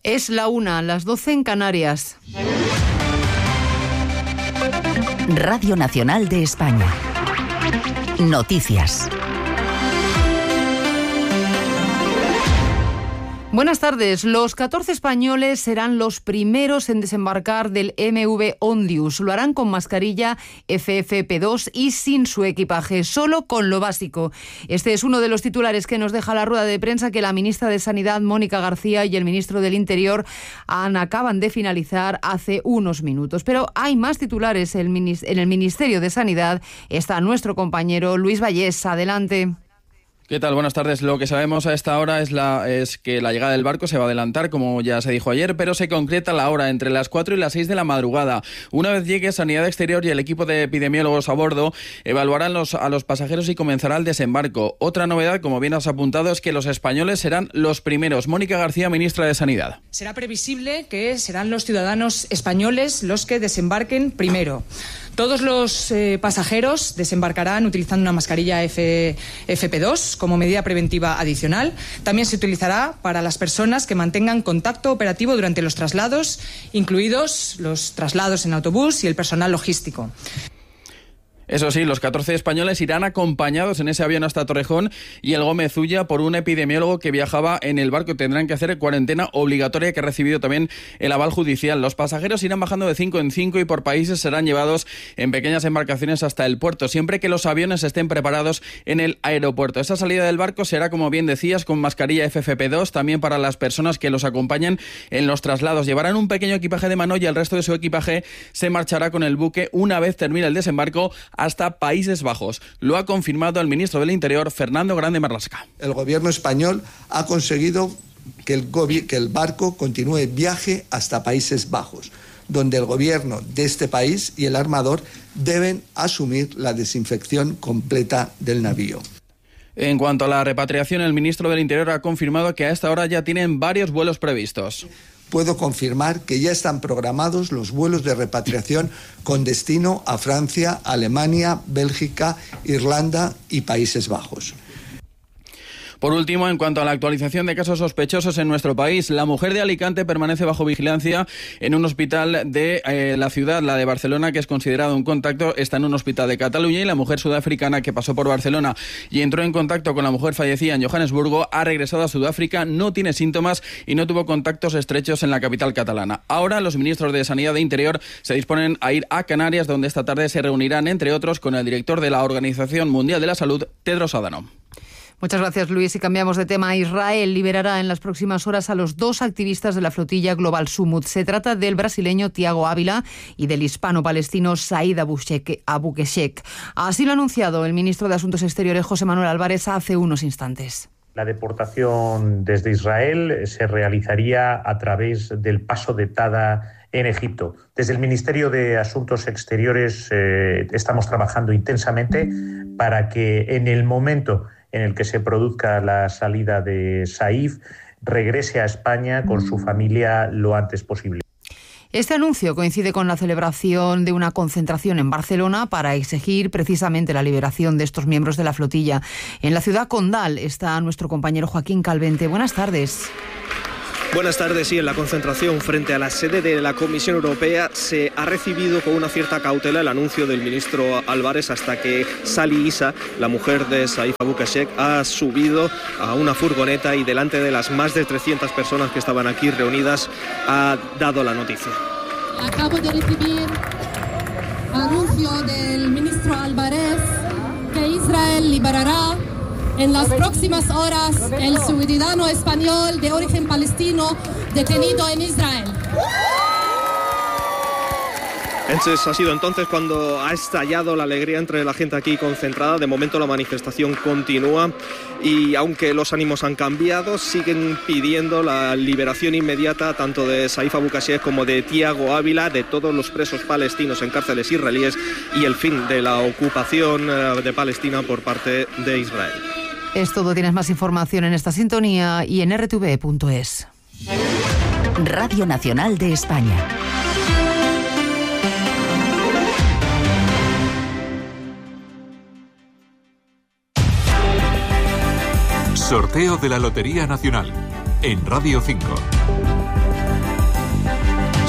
Es la 1, las 12 en Canarias. Radio Nacional de España. Noticias. Buenas tardes. Los 14 españoles serán los primeros en desembarcar del MV Ondius. Lo harán con mascarilla FFP2 y sin su equipaje, solo con lo básico. Este es uno de los titulares que nos deja la rueda de prensa que la ministra de Sanidad, Mónica García, y el ministro del Interior acaban de finalizar hace unos minutos. Pero hay más titulares en el Ministerio de Sanidad. Está nuestro compañero Luis Vallés. Adelante. ¿Qué tal? Buenas tardes. Lo que sabemos a esta hora es que la llegada del barco se va a adelantar, como ya se dijo ayer, pero se concreta la hora entre las 4 y las 6 de la madrugada. Una vez llegue Sanidad Exterior y el equipo de epidemiólogos a bordo, evaluarán a los pasajeros y comenzará el desembarco. Otra novedad, como bien has apuntado, es que los españoles serán los primeros. Mónica García, ministra de Sanidad. Será previsible que serán los ciudadanos españoles los que desembarquen primero. Todos los pasajeros desembarcarán utilizando una mascarilla FFP2 como medida preventiva adicional. También se utilizará para las personas que mantengan contacto operativo durante los traslados, incluidos los traslados en autobús y el personal logístico. Eso sí, los 14 españoles irán acompañados en ese avión hasta Torrejón y el Gómez Ulla por un epidemiólogo que viajaba en el barco. Tendrán que hacer cuarentena obligatoria que ha recibido también el aval judicial. Los pasajeros irán bajando de 5 en 5 y por países serán llevados en pequeñas embarcaciones hasta el puerto, siempre que los aviones estén preparados en el aeropuerto. Esa salida del barco será, como bien decías, con mascarilla FFP2, también para las personas que los acompañen en los traslados. Llevarán un pequeño equipaje de mano y el resto de su equipaje se marchará con el buque una vez termine el desembarco hasta Países Bajos. Lo ha confirmado el ministro del Interior, Fernando Grande Marlaska. El gobierno español ha conseguido que el barco continúe viaje hasta Países Bajos, donde el gobierno de este país y el armador deben asumir la desinfección completa del navío. En cuanto a la repatriación, el ministro del Interior ha confirmado que a esta hora ya tienen varios vuelos previstos. Puedo confirmar que ya están programados los vuelos de repatriación con destino a Francia, Alemania, Bélgica, Irlanda y Países Bajos. Por último, en cuanto a la actualización de casos sospechosos en nuestro país, la mujer de Alicante permanece bajo vigilancia en un hospital de la ciudad. La de Barcelona, que es considerado un contacto, está en un hospital de Cataluña, y la mujer sudafricana que pasó por Barcelona y entró en contacto con la mujer fallecida en Johannesburgo ha regresado a Sudáfrica, no tiene síntomas y no tuvo contactos estrechos en la capital catalana. Ahora los ministros de Sanidad e Interior se disponen a ir a Canarias, donde esta tarde se reunirán, entre otros, con el director de la Organización Mundial de la Salud, Tedros Adhanom. Muchas gracias, Luis. Y cambiamos de tema. Israel liberará en las próximas horas a los 2 activistas de la flotilla Global Summut. Se trata del brasileño Tiago Ávila y del hispano-palestino Said Abukeshek. Así lo ha anunciado el ministro de Asuntos Exteriores, José Manuel Álvarez, hace unos instantes. La deportación desde Israel se realizaría a través del paso de Tada en Egipto. Desde el Ministerio de Asuntos Exteriores estamos trabajando intensamente para que en el momento en el que se produzca la salida de Saif, regrese a España con su familia lo antes posible. Este anuncio coincide con la celebración de una concentración en Barcelona para exigir precisamente la liberación de estos miembros de la flotilla. En la ciudad condal está nuestro compañero Joaquín Calvente. Buenas tardes. Buenas tardes. Sí, en la concentración frente a la sede de la Comisión Europea se ha recibido con una cierta cautela el anuncio del ministro Álvarez hasta que Sali Issa, la mujer de Saif Abukeshek, ha subido a una furgoneta y delante de las más de 300 personas que estaban aquí reunidas ha dado la noticia. Acabo de recibir anuncio del ministro Álvarez que Israel liberará en las próximas horas el ciudadano español de origen palestino detenido en Israel. Ha sido entonces cuando ha estallado la alegría entre la gente aquí concentrada. De momento la manifestación continúa y aunque los ánimos han cambiado, siguen pidiendo la liberación inmediata tanto de Saif Abukeshek como de Tiago Ávila, de todos los presos palestinos en cárceles israelíes y el fin de la ocupación de Palestina por parte de Israel. Es todo. Tienes más información en esta sintonía y en rtv.es. Radio Nacional de España. Sorteo de la Lotería Nacional en Radio 5.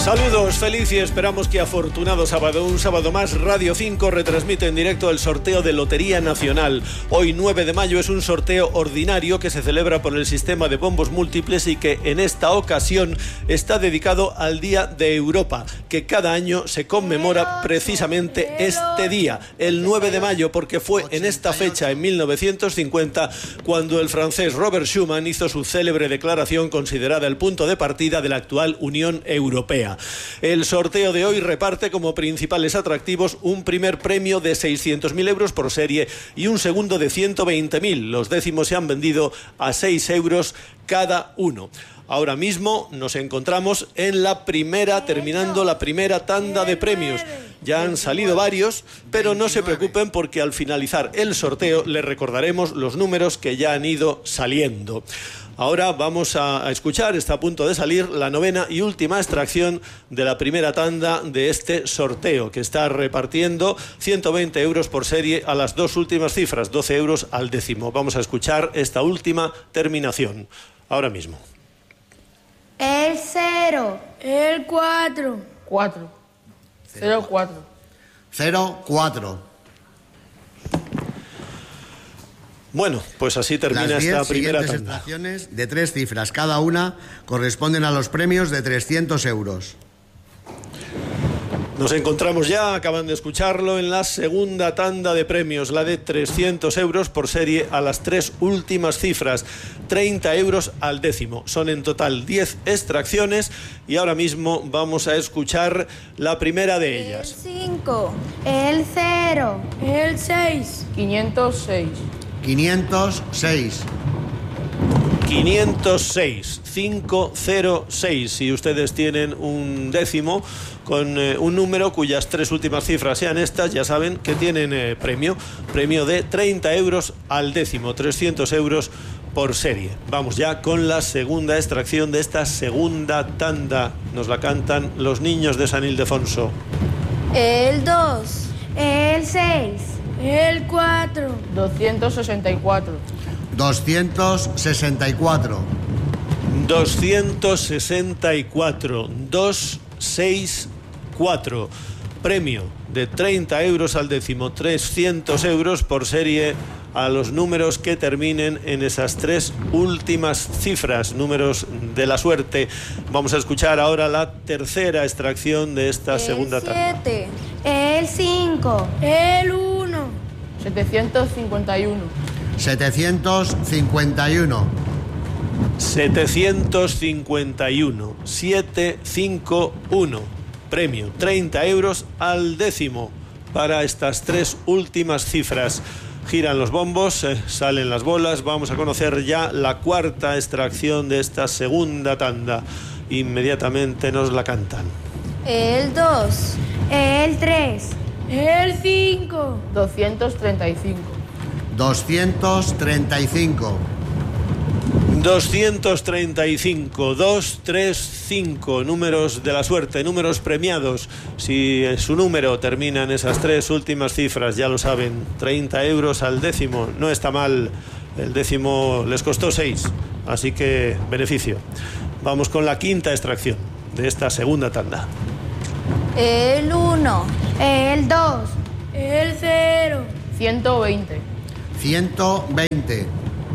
Saludos, feliz y esperamos que afortunado sábado. Un sábado más, Radio 5 retransmite en directo el sorteo de Lotería Nacional. Hoy, 9 de mayo, es un sorteo ordinario que se celebra por el sistema de bombos múltiples y que en esta ocasión está dedicado al Día de Europa, que cada año se conmemora precisamente este día, el 9 de mayo, porque fue en esta fecha, en 1950, cuando el francés Robert Schuman hizo su célebre declaración considerada el punto de partida de la actual Unión Europea. El sorteo de hoy reparte como principales atractivos un primer premio de 600.000 euros por serie y un segundo de 120.000. Los décimos se han vendido a 6 euros cada uno. Ahora mismo nos encontramos en terminando la primera tanda de premios. Ya han salido varios, pero no se preocupen porque al finalizar el sorteo les recordaremos los números que ya han ido saliendo. Ahora vamos a escuchar, está a punto de salir la novena y última extracción de la primera tanda de este sorteo, que está repartiendo 120 euros por serie a las dos últimas cifras, 12 euros al décimo. Vamos a escuchar esta última terminación, ahora mismo. El 0. El 4. 4. 0, 4. 0, 4. Bueno, pues así termina esta primera tanda. Las 10 siguientes extracciones de 3 cifras cada una corresponden a los premios de 300 euros. Nos encontramos ya, acaban de escucharlo, en la segunda tanda de premios, la de 300 euros por serie a las 3 últimas cifras, 30 euros al décimo. Son en total 10 extracciones y ahora mismo vamos a escuchar la primera de ellas. El 5, el 0, el 6, 506. 506. 506, 506. Si ustedes tienen un décimo con un número cuyas 3 últimas cifras sean estas, ya saben que tienen premio de 30 euros al décimo, 300 euros por serie. Vamos ya con la segunda extracción de esta segunda tanda. Nos la cantan los niños de San Ildefonso. El 2, el 6, el 4, 264. 264. 264. 264. Premio de 30 euros al décimo, 300 euros por serie a los números que terminen en esas 3 últimas cifras, números de la suerte. Vamos a escuchar ahora la tercera extracción de esta segunda tanda. El 7, el 5, el 1, 751. 751. 751. 751. Premio 30 euros al décimo para estas 3 últimas cifras. Giran los bombos, salen las bolas. Vamos a conocer ya la cuarta extracción de esta segunda tanda. Inmediatamente nos la cantan. El 2, el 3, el 5, 235. 235. 235, 235, números de la suerte, números premiados. Si su número termina en esas 3 últimas cifras, ya lo saben, 30 euros al décimo, no está mal. El décimo les costó 6, así que beneficio. Vamos con la quinta extracción de esta segunda tanda. El 1, el 2, el 0, 120. 120.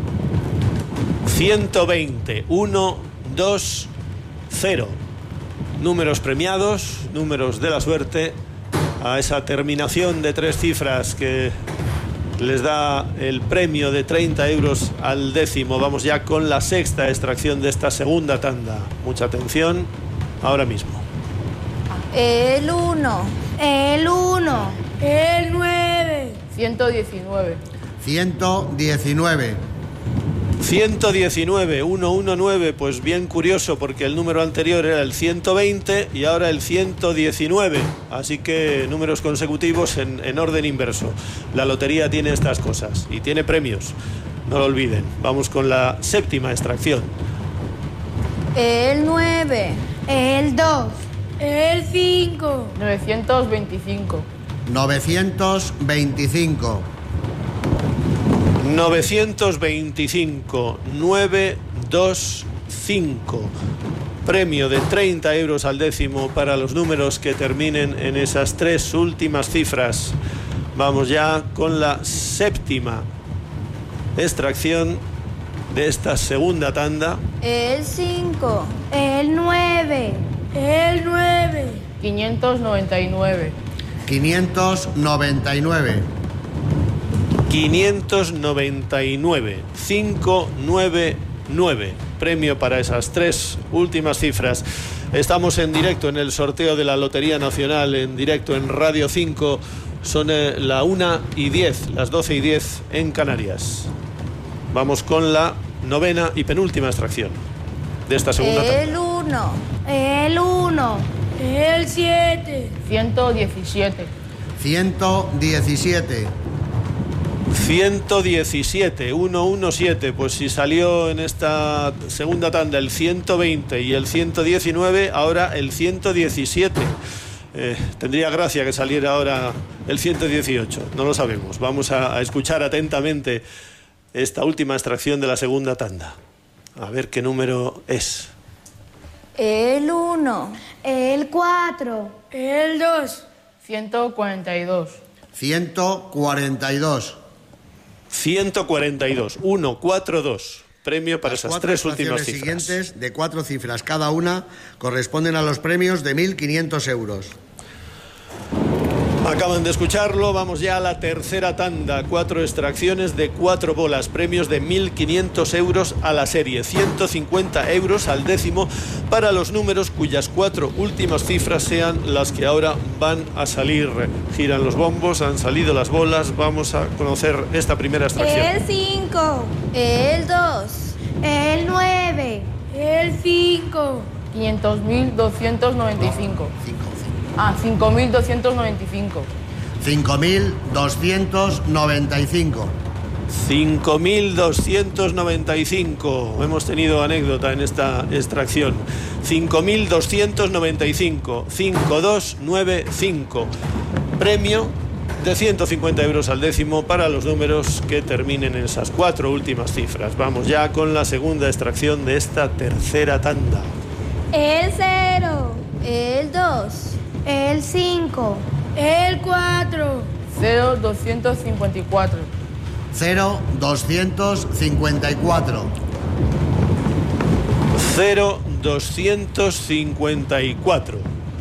120, 1, 2, 0. Números premiados, números de la suerte, a esa terminación de 3 cifras que les da el premio de 30 euros al décimo. Vamos ya con la sexta extracción de esta segunda tanda. Mucha atención, ahora mismo. el 1, el 1, el 9, 119. 119. 119, 119, pues bien curioso porque el número anterior era el 120 y ahora el 119, así que números consecutivos en orden inverso. La lotería tiene estas cosas y tiene premios, no lo olviden. Vamos con la séptima extracción. el 9, el 2, el 5, 925. 925. 925, 925. 5. Premio de 30 euros al décimo para los números que terminen en esas 3 últimas cifras. Vamos ya con la séptima extracción de esta segunda tanda. El 5, el 9, el 9, 599. 599. 599. 599. Premio para esas 3 últimas cifras. Estamos en directo en el sorteo de la Lotería Nacional, en directo en Radio 5. Son la 1:10, las 12:10 en Canarias. Vamos con la novena y penúltima extracción de esta segunda tanda. el 1, el 1, el 7, 117. 117. 117, 117. Pues si salió en esta segunda tanda el 120 y el 119, ahora el 117. Tendría gracia que saliera ahora el 118, no lo sabemos. Vamos a escuchar atentamente esta última extracción de la segunda tanda. A ver qué número es. el 1, el 4, el 2, 142. 142. 142, 142. Premio para esas 3 últimas cifras. Las siguientes, de 4 cifras cada una, corresponden a los premios de 1.500 euros. Acaban de escucharlo, vamos ya a la tercera tanda. 4 extracciones de 4 bolas, premios de 1.500 euros a la serie, 150 euros al décimo para los números cuyas 4 últimas cifras sean las que ahora van a salir. Giran los bombos, han salido las bolas, vamos a conocer esta primera extracción. el 5, el 2, el 9, el 5, 500.295. 5.295. 5.295. 5.295. Hemos tenido anécdota en esta extracción. 5.295. 5295. Premio de 150 euros al décimo para los números que terminen en esas 4 últimas cifras. Vamos ya con la segunda extracción de esta tercera tanda. el 0, el 2, el 5, el 4, 0,254. 0,254. 0,254.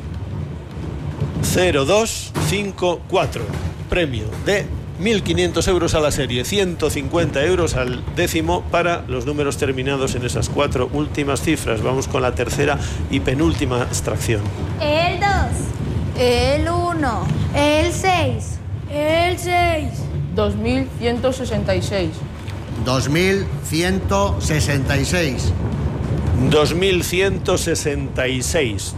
0,254. Premio de 1.500 euros a la serie, 150 euros al décimo para los números terminados en esas 4 últimas cifras. Vamos con la tercera y penúltima extracción. el 2, el 1, el 6, el 6, 2.166. 2.166. 2.166.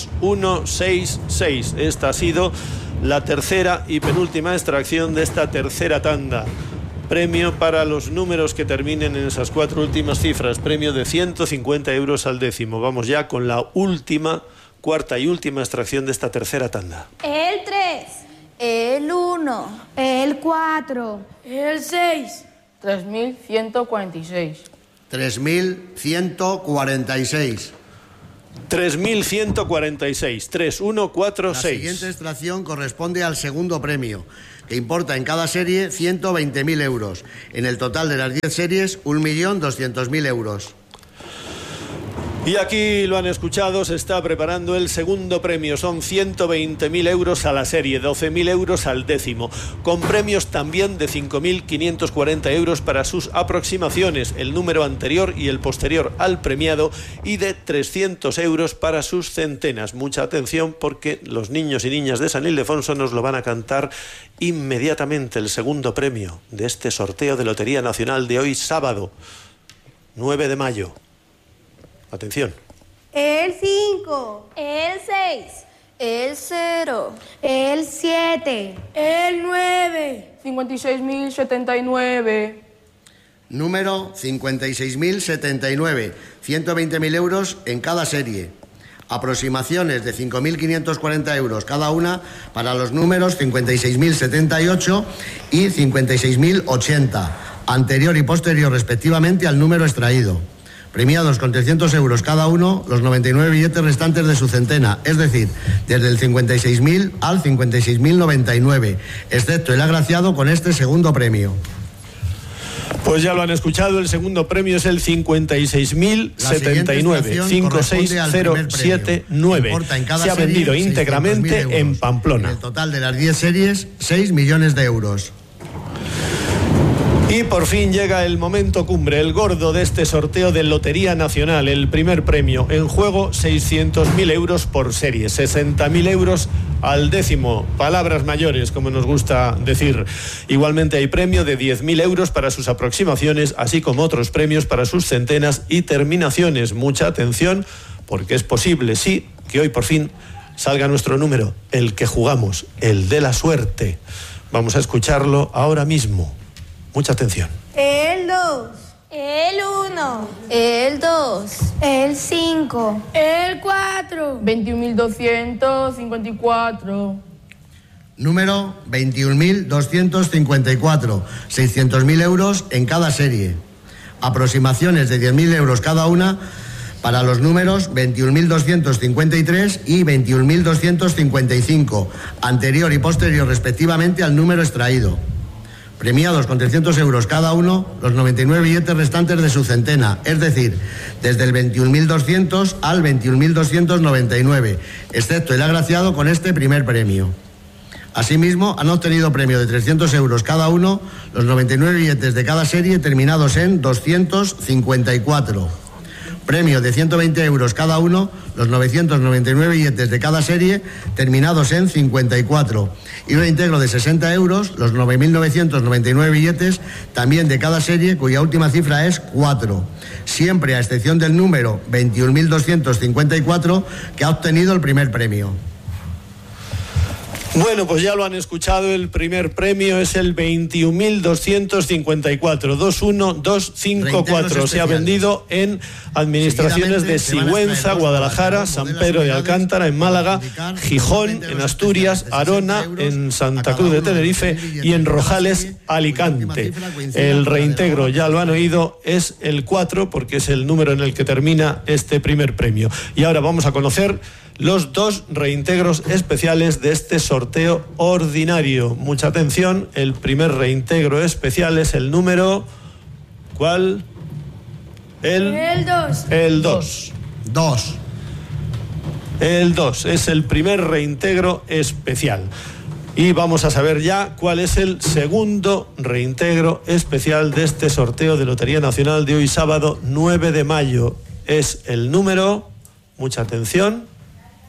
2166. Esta ha sido la tercera y penúltima extracción de esta tercera tanda. Premio para los números que terminen en esas 4 últimas cifras. Premio de 150 euros al décimo. Vamos ya con la última, cuarta y última extracción de esta tercera tanda. el 3, el 1, el 4, el 6, 3.146. 3.146. 3.146. 3146. La siguiente extracción corresponde al segundo premio, que importa en cada serie 120.000 euros. En el total de las 10 series, 1.200.000 euros. Y aquí lo han escuchado, se está preparando el segundo premio. Son 120.000 euros a la serie, 12.000 euros al décimo, con premios también de 5.540 euros para sus aproximaciones, el número anterior y el posterior al premiado, y de 300 euros para sus centenas. Mucha atención, porque los niños y niñas de San Ildefonso nos lo van a cantar inmediatamente, el segundo premio de este sorteo de Lotería Nacional de hoy sábado, 9 de mayo. Atención. el 5, el 6, el 0, el 7, el 9, 56.079. Número 56.079. 120.000 euros en cada serie. Aproximaciones de 5.540 euros cada una para los números 56.078 y 56.080, anterior y posterior respectivamente al número extraído. Premiados con 300 euros cada uno los 99 billetes restantes de su centena, es decir, desde el 56.000 al 56.099, excepto el agraciado con este segundo premio. Pues ya lo han escuchado, el segundo premio es el 56.079, 56079. Se ha vendido íntegramente en Pamplona. El total de las 10 series, 6 millones de euros. Y por fin llega el momento cumbre, el gordo de este sorteo de Lotería Nacional, el primer premio. En juego 600.000 euros por serie, 60.000 euros al décimo. Palabras mayores, como nos gusta decir. Igualmente hay premio de 10.000 euros para sus aproximaciones, así como otros premios para sus centenas y terminaciones. Mucha atención, porque es posible, sí, que hoy por fin salga nuestro número, el que jugamos, el de la suerte. Vamos a escucharlo ahora mismo. Mucha atención. El 2. El 1. El 2. El 5. El 4. 21.254. Número 21.254. 600.000 euros en cada serie. Aproximaciones de 10.000 euros cada una para los números 21.253 y 21.255, anterior y posterior respectivamente al número extraído. Premiados con 300 euros cada uno los 99 billetes restantes de su centena, es decir, desde el 21.200 al 21.299, excepto el agraciado con este primer premio. Asimismo, han obtenido premio de 300 euros cada uno los 99 billetes de cada serie terminados en 254. Premio de 120 euros cada uno los 999 billetes de cada serie terminados en 54. Y un reintegro de 60 euros los 9.999 billetes también de cada serie, cuya última cifra es 4. Siempre a excepción del número 21.254, que ha obtenido el primer premio. Bueno, pues ya lo han escuchado, el primer premio es el 21.254, 21254. Se ha vendido en administraciones de Sigüenza, Guadalajara, San Pedro de Alcántara, en Málaga, Gijón, en Asturias, Arona, en Santa Cruz de Tenerife y en Rojales, Alicante. El reintegro, ya lo han oído, es el 4, porque es el número en el que termina este primer premio. Y ahora vamos a conocer los dos reintegros especiales de este sorteo ordinario. Mucha atención, el primer reintegro especial es el número... ¿Cuál? El 2. El 2. 2. El 2 es el primer reintegro especial. Y vamos a saber ya cuál es el segundo reintegro especial de este sorteo de Lotería Nacional de hoy sábado 9 de mayo. Es el número... Mucha atención...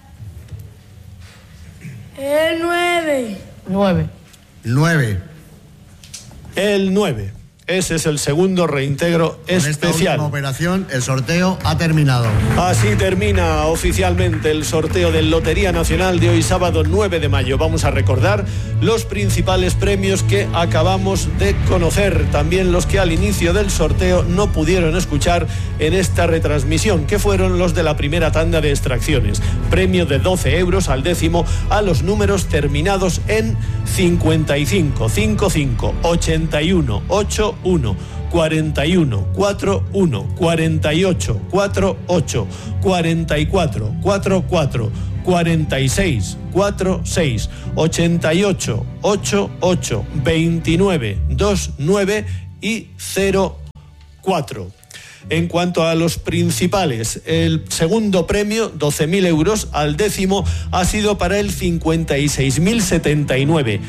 El 9. 9. 9. El 9. Ese es el segundo reintegro especial. Con esta última operación, el sorteo ha terminado. Así termina oficialmente el sorteo de Lotería Nacional de hoy sábado 9 de mayo. Vamos a recordar los principales premios que acabamos de conocer, también los que al inicio del sorteo no pudieron escuchar en esta retransmisión, que fueron los de la primera tanda de extracciones. Premio de 12 euros al décimo a los números terminados en 55, 55, 81, 8, 1, 41, 41, 48, 48, 44, 44, 46, 46, 88, 88, 29, 29 y 04. En cuanto a los principales, el segundo premio, 12.000 euros al décimo, ha sido para el 56.079,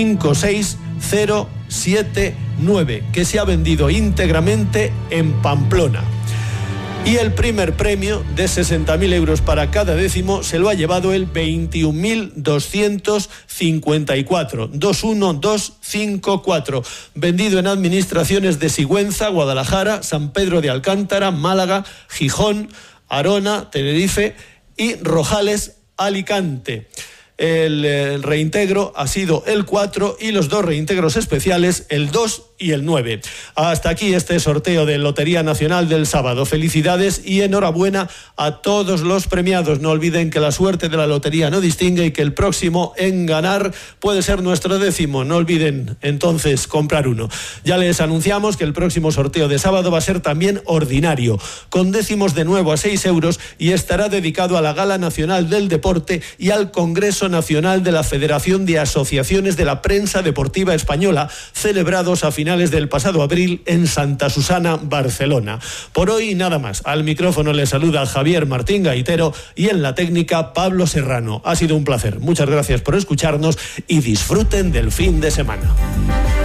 56079, que se ha vendido íntegramente en Pamplona. Y el primer premio de 60.000 euros para cada décimo se lo ha llevado el 21.254, 21254, vendido en administraciones de Sigüenza, Guadalajara, San Pedro de Alcántara, Málaga, Gijón, Arona, Tenerife y Rojales, Alicante. el reintegro ha sido el 4 y los 2 reintegros especiales el 2 y el 9. Hasta aquí este sorteo de Lotería Nacional del sábado. Felicidades y enhorabuena a todos los premiados. No olviden que la suerte de la lotería no distingue y que el próximo en ganar puede ser nuestro 10º. No olviden entonces comprar uno. Ya les anunciamos que el próximo sorteo de sábado va a ser también ordinario, con décimos de nuevo a 6 euros y estará dedicado a la Gala Nacional del Deporte y al Congreso Nacional de la Federación de Asociaciones de la Prensa Deportiva Española, celebrados a finales del pasado abril en Santa Susana, Barcelona. Por hoy nada más. Al micrófono les saluda Javier Martín Gaitero y en la técnica Pablo Serrano. Ha sido un placer. Muchas gracias por escucharnos y disfruten del fin de semana.